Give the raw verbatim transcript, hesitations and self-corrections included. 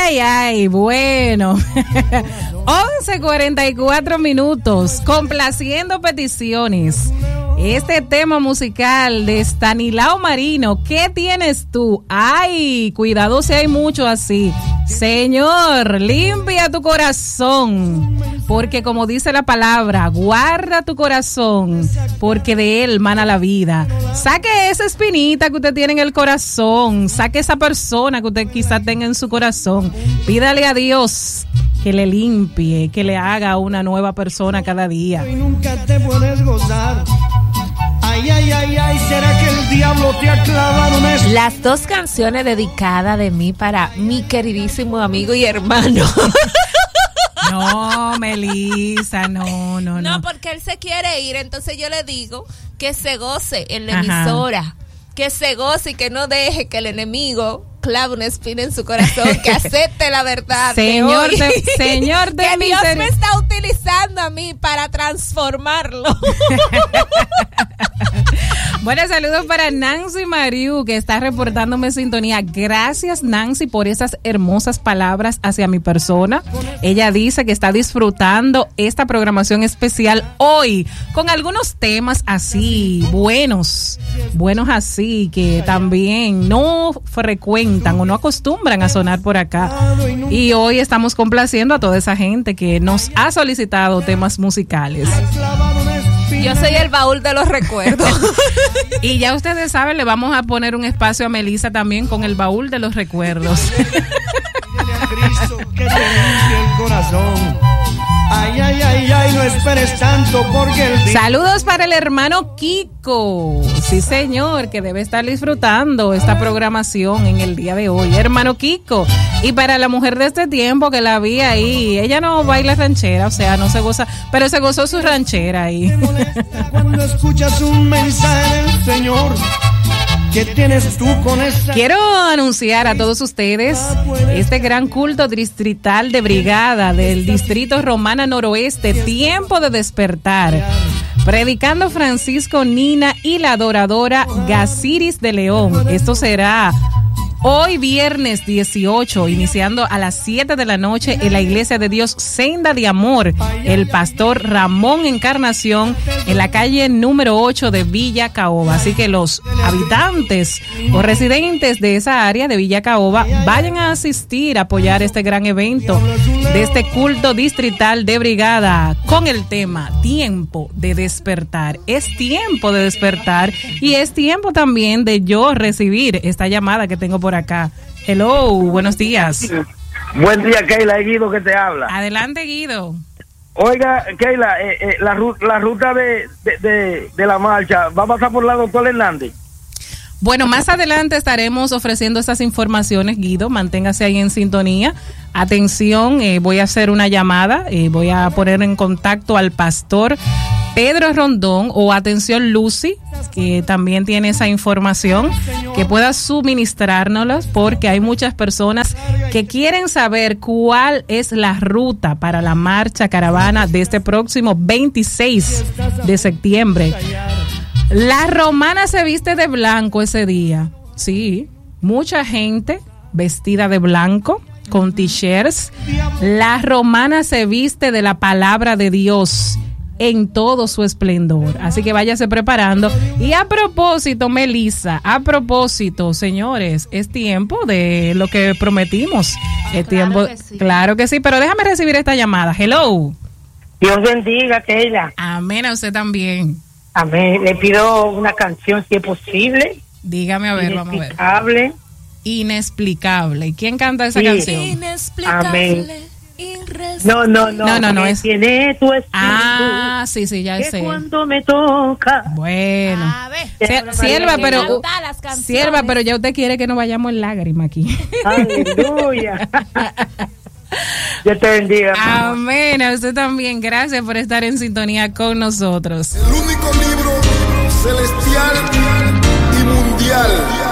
ay, ay, bueno. once cuarenta y cuatro minutos, complaciendo peticiones. Este tema musical de Stanislao Marino, ¿qué tienes tú? Ay, cuidado si hay mucho así. Señor, limpia tu corazón, porque como dice la palabra, guarda tu corazón, porque de él mana la vida. Saque esa espinita que usted tiene en el corazón, saque esa persona que usted quizá tenga en su corazón. Pídale a Dios que le limpie, que le haga una nueva persona cada día. Y nunca te puedes gozar. Ay, ay, ay, ay, ¿será que el diablo te ha clavado una es- Las dos canciones dedicadas de mí para mi queridísimo amigo y hermano. No, Melissa, no, no, no. No, porque él se quiere ir, entonces yo le digo que se goce en la Ajá. emisora, que se goce y que no deje que el enemigo clave una espina en su corazón, que acepte la verdad. Señor de, hoy. de, señor de que Dios miser- me está utilizando a mí para transformarlo. Buenos saludos para Nancy Mariu, que está reportándome sintonía. Gracias, Nancy, por esas hermosas palabras hacia mi persona. Ella dice que está disfrutando esta programación especial hoy con algunos temas así, buenos, buenos así, que también no frecuentan o no acostumbran a sonar por acá. Y hoy estamos complaciendo a toda esa gente que nos ha solicitado temas musicales. Yo soy el baúl de los recuerdos. Y ya ustedes saben, le vamos a poner un espacio a Melissa también con el baúl de los recuerdos. Cristo, que te limpie el corazón. Ay, ay, ay, ay, no esperes tanto porque el día... Saludos para el hermano Kiko. Sí, señor, que debe estar disfrutando esta programación en el día de hoy. Hermano Kiko. Y para la mujer de este tiempo que la vi ahí, ella no baila ranchera, o sea, no se goza, pero se gozó su ranchera ahí. Cuando escuchas un mensaje del Señor, ¿qué tienes tú con esa? Quiero anunciar a todos ustedes este gran culto distrital de brigada del Distrito Romana Noroeste, Tiempo de Despertar. Predicando Francisco Nina y la adoradora Gasiris de León. Esto será hoy viernes dieciocho, iniciando a las siete de la noche en la Iglesia de Dios Senda de Amor, el pastor Ramón Encarnación, en la calle número ocho de Villa Caoba. Así que los habitantes o residentes de esa área de Villa Caoba vayan a asistir, a apoyar este gran evento de este culto distrital de brigada con el tema Tiempo de Despertar. Es tiempo de despertar y es tiempo también de yo recibir esta llamada que tengo por acá. Hello, buenos días. Buen día, Keila, es Guido que te habla. Adelante, Guido. Oiga, Keila, eh, eh, la, ru- la ruta de, de, de, de la marcha va a pasar por la doctora Hernández. Bueno, más adelante estaremos ofreciendo esas informaciones, Guido. Manténgase ahí en sintonía. Atención, eh, voy a hacer una llamada, eh, voy a poner en contacto al pastor Pedro Rondón, o atención Lucy, que también tiene esa información, que pueda suministrárnoslas, porque hay muchas personas que quieren saber cuál es la ruta para la marcha caravana de este próximo veintiséis de septiembre. La romana se viste de blanco ese día. Sí, mucha gente vestida de blanco, con t-shirts. La romana se viste de la palabra de Dios en todo su esplendor. Así que váyase preparando. Y a propósito, Melissa, a propósito, señores, es tiempo de lo que prometimos. Es Claro tiempo, que sí. claro que sí, pero déjame recibir esta llamada. Hello. Dios bendiga, Keila. Amén, a usted también. Amén. Le pido una canción, si es posible. Dígame a ver, vamos a ver. Inexplicable. Inexplicable. ¿Y quién canta esa Sí. canción? Inexplicable. Amén. Irres- No, no, no. No, no, no, que es- Tiene tu espíritu. Ah, sí, sí, ya que sé. cuando me toca. Bueno. A ver. Sie- Sierva, pero uh, Canta las canciones. Sierva, pero ya usted quiere que nos vayamos en lágrima aquí. Aleluya. Dios te bendiga. Amén, a usted también. Gracias por estar en sintonía con nosotros. El único libro celestial y mundial